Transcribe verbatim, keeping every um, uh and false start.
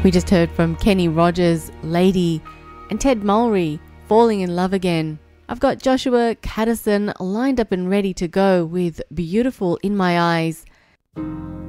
We just heard from Kenny Rogers, Lady, and Ted Mulry, Falling in Love Again. I've got Joshua Caddison lined up and ready to go with Beautiful in My Eyes.